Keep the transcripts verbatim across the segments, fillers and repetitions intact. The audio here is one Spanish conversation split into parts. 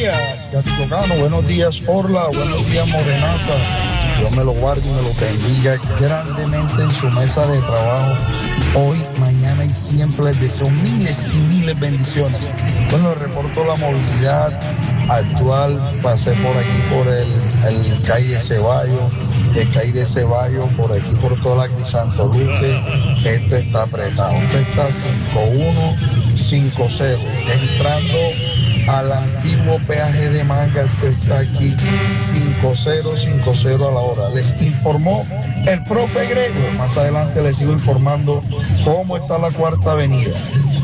días, Gaticocano, buenos días, Orla, buenos días, Morenaza. Dios me lo guarde y me lo bendiga grandemente en su mesa de trabajo. Hoy, mañana y siempre les deseo miles y miles bendiciones. Bueno, les reporto la movilidad actual. Pasé por aquí, por el, el calle Ceballos, el calle de Ceballos, por aquí, por toda la Crisanto Luque. Esto está apretado. Esto está cinco uno cinco cero. Entrando al antiguo peaje de Manga, esto está aquí cinco cero cinco cero a la hora. Les informó el profe Grego. Más adelante les sigo informando cómo está la Cuarta Avenida.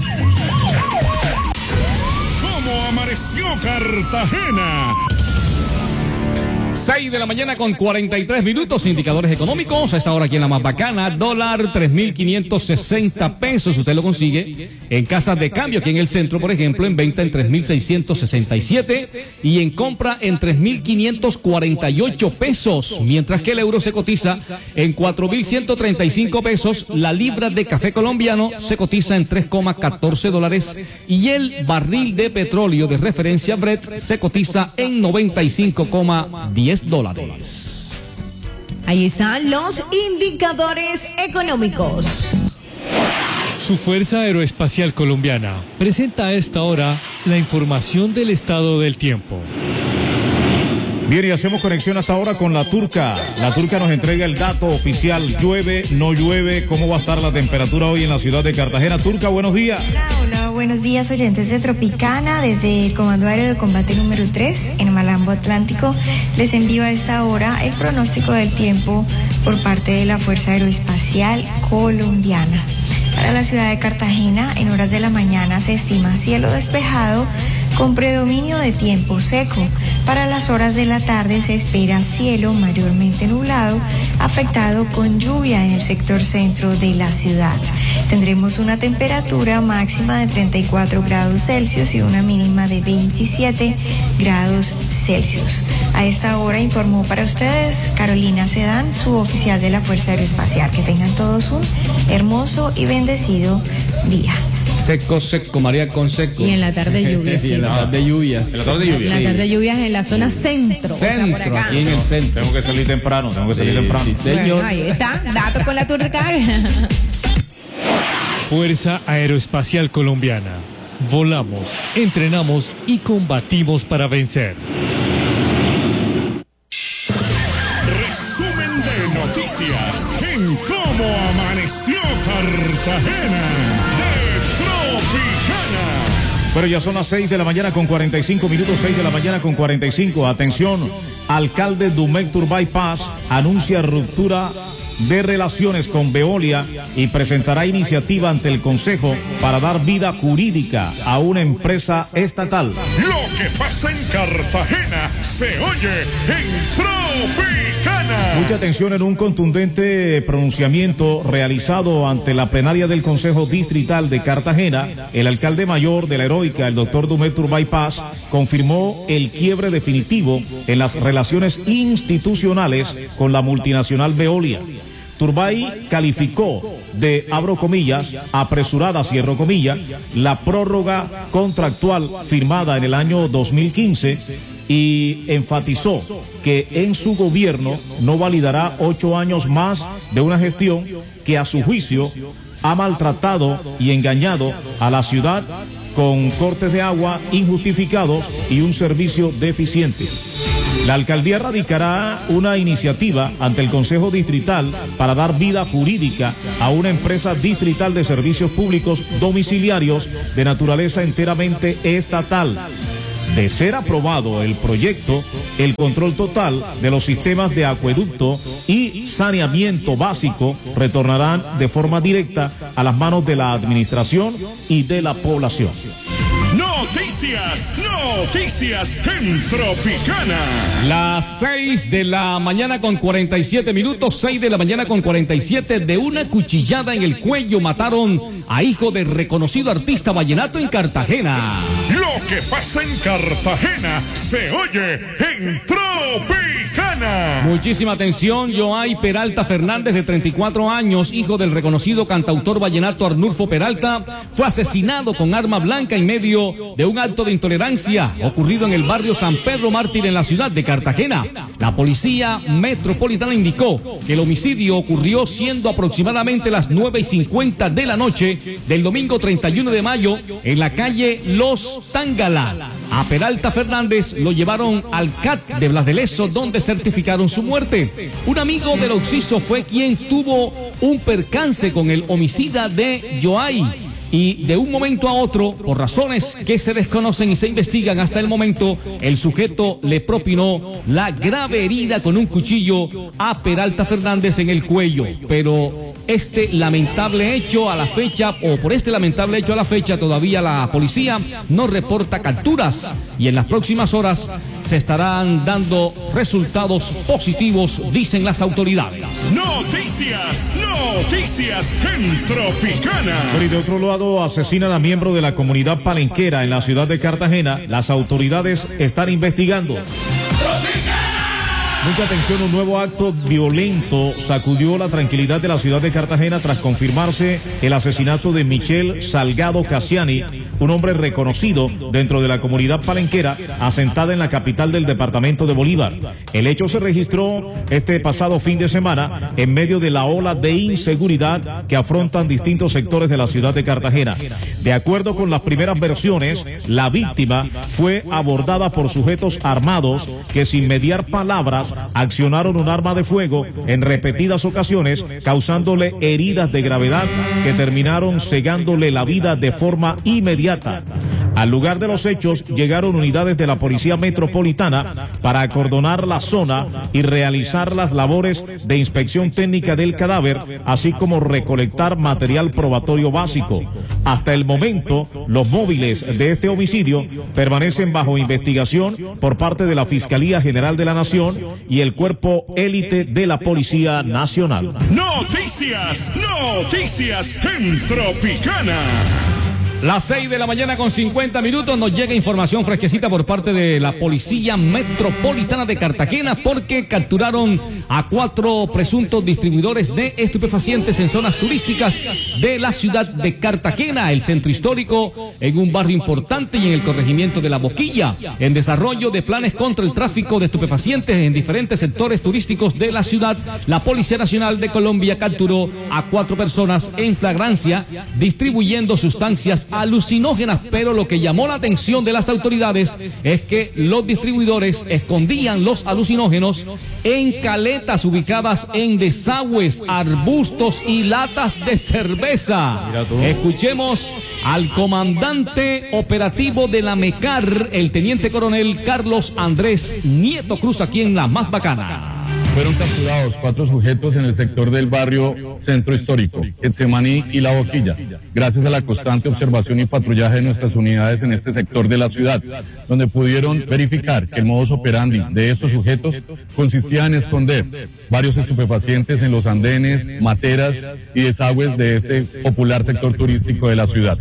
¿Cómo amaneció Cartagena? seis de la mañana con cuarenta y tres minutos, indicadores económicos. A esta hora aquí en la más bacana, dólar tres mil quinientos sesenta pesos. Usted lo consigue en casas de cambio aquí en el centro, por ejemplo, en venta en tres mil seiscientos sesenta y siete y en compra en tres mil quinientos cuarenta y ocho pesos. Mientras que el euro se cotiza en cuatro mil ciento treinta y cinco pesos. La libra de café colombiano se cotiza en tres coma catorce dólares y el barril de petróleo de referencia Brent se cotiza en noventa y cinco coma diez dólares. Ahí están los indicadores económicos. Su Fuerza Aeroespacial Colombiana presenta a esta hora la información del estado del tiempo. Bien, y hacemos conexión hasta ahora con la Turca. La Turca nos entrega el dato oficial. ¿Llueve, no llueve? ¿Cómo va a estar la temperatura hoy en la ciudad de Cartagena? Turca, buenos días. Hola, hola, buenos días, oyentes de Tropicana. Desde el Comando Aéreo de Combate número tres en Malambo Atlántico, les envío a esta hora el pronóstico del tiempo por parte de la Fuerza Aeroespacial Colombiana. Para la ciudad de Cartagena, en horas de la mañana se estima cielo despejado con predominio de tiempo seco. Para las horas de la tarde se espera cielo mayormente nublado, afectado con lluvia en el sector centro de la ciudad. Tendremos una temperatura máxima de treinta y cuatro grados Celsius y una mínima de veintisiete grados Celsius. A esta hora informó para ustedes Carolina Sedán, su oficial de la Fuerza Aeroespacial. Que tengan todos un hermoso y bendecido día. Seco, seco, María con seco. Y en la tarde lluvias. Y en la tarde lluvias. En la tarde lluvias. En la tarde lluvias en la zona centro. Centro, o sea, por acá. aquí en el centro. Tengo que salir temprano, tengo que salir Sí, temprano. sí, señor. Bueno, ahí está, datos con la Turca. Fuerza Aeroespacial Colombiana. Volamos, entrenamos y combatimos para vencer. Resumen de noticias en Cómo Amaneció Cartagena de Tropicana. Pero ya son las seis de la mañana con cuarenta y cinco minutos, seis de la mañana con cuarenta y cinco. Atención, alcalde Dumec Turbay Paz anuncia ruptura de relaciones con Veolia y presentará iniciativa ante el Consejo para dar vida jurídica a una empresa estatal. Lo que pasa en Cartagena se oye en Tropicana. Mucha atención en un contundente pronunciamiento realizado ante la plenaria del Consejo Distrital de Cartagena. El alcalde mayor de la Heroica, el doctor Dumec Turbay Paz, confirmó el quiebre definitivo en las relaciones institucionales con la multinacional Veolia. Turbay calificó de, abro comillas, apresurada, cierro comillas, la prórroga contractual firmada en el año dos mil quince y enfatizó que en su gobierno no validará ocho años más de una gestión que a su juicio ha maltratado y engañado a la ciudad con cortes de agua injustificados y un servicio deficiente. La alcaldía radicará una iniciativa ante el Consejo Distrital para dar vida jurídica a una empresa distrital de servicios públicos domiciliarios de naturaleza enteramente estatal. De ser aprobado el proyecto, el control total de los sistemas de acueducto y saneamiento básico retornarán de forma directa a las manos de la administración y de la población. Noticias, noticias en Tropicana. Las seis de la mañana con cuarenta y siete minutos, seis de la mañana con cuarenta y siete. De una cuchillada en el cuello mataron a hijo de reconocido artista vallenato en Cartagena. Lo que pasa en Cartagena se oye en Tropicana. Tropicana. Muchísima atención, Joay Peralta Fernández, de treinta y cuatro años, hijo del reconocido cantautor vallenato Arnulfo Peralta, fue asesinado con arma blanca en medio de un acto de intolerancia ocurrido en el barrio San Pedro Mártir en la ciudad de Cartagena. La policía metropolitana indicó que el homicidio ocurrió siendo aproximadamente las nueve y cincuenta de la noche del domingo treinta y uno de mayo en la calle Los Tángala. A Peralta Fernández lo llevaron al C A T de Blas de Lezo, donde certificaron su muerte. Un amigo del occiso fue quien tuvo un percance con el homicida de Joay, y de un momento a otro, por razones que se desconocen y se investigan hasta el momento, el sujeto le propinó la grave herida con un cuchillo a Peralta Fernández en el cuello. Pero este lamentable hecho a la fecha, o por este lamentable hecho a la fecha, todavía la policía no reporta capturas, y en las próximas horas se estarán dando resultados positivos, dicen las autoridades. Noticias, noticias en Tropicana. Y de otro lado, asesinan a miembro de la comunidad palenquera en la ciudad de Cartagena. Las autoridades están investigando. Mucha atención, un nuevo acto violento sacudió la tranquilidad de la ciudad de Cartagena tras confirmarse el asesinato de Michel Salgado Cassiani, un hombre reconocido dentro de la comunidad palenquera asentada en la capital del departamento de Bolívar. El hecho se registró este pasado fin de semana en medio de la ola de inseguridad que afrontan distintos sectores de la ciudad de Cartagena. De acuerdo con las primeras versiones, la víctima fue abordada por sujetos armados que, sin mediar palabras, accionaron un arma de fuego en repetidas ocasiones, causándole heridas de gravedad que terminaron cegándole la vida de forma inmediata. Al lugar de los hechos llegaron unidades de la Policía Metropolitana para acordonar la zona y realizar las labores de inspección técnica del cadáver, así como recolectar material probatorio básico. Hasta el momento, los móviles de este homicidio permanecen bajo investigación por parte de la Fiscalía General de la Nación y el Cuerpo Élite de la Policía Nacional. Noticias, noticias en Tropicana. Las seis de la mañana con cincuenta minutos nos llega información fresquecita por parte de la Policía Metropolitana de Cartagena, porque capturaron a cuatro presuntos distribuidores de estupefacientes en zonas turísticas de la ciudad de Cartagena, el centro histórico, en un barrio importante y en el corregimiento de La Boquilla. En desarrollo de planes contra el tráfico de estupefacientes en diferentes sectores turísticos de la ciudad, la Policía Nacional de Colombia capturó a cuatro personas en flagrancia distribuyendo sustancias alucinógenas, pero lo que llamó la atención de las autoridades es que los distribuidores escondían los alucinógenos en caletas ubicadas en desagües, arbustos y latas de cerveza. Escuchemos al comandante operativo de la MECAR, el teniente coronel Carlos Andrés Nieto Cruz, aquí en La Más Bacana. Fueron capturados cuatro sujetos en el sector del barrio Centro Histórico, Getsemaní y La Boquilla, gracias a la constante observación y patrullaje de nuestras unidades en este sector de la ciudad, donde pudieron verificar que el modus operandi de estos sujetos consistía en esconder varios estupefacientes en los andenes, materas y desagües de este popular sector turístico de la ciudad.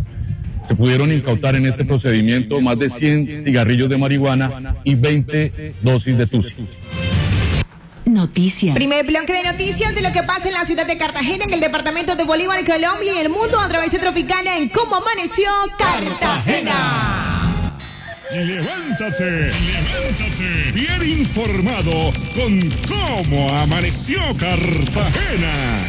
Se pudieron incautar en este procedimiento más de cien cigarrillos de marihuana y veinte dosis de tusi. Noticias. Primer bloque de noticias de lo que pasa en la ciudad de Cartagena, en el departamento de Bolívar, Colombia y el mundo a través de Tropicana en Cómo Amaneció Cartagena. Levántate, levántate, bien informado con Cómo Amaneció Cartagena.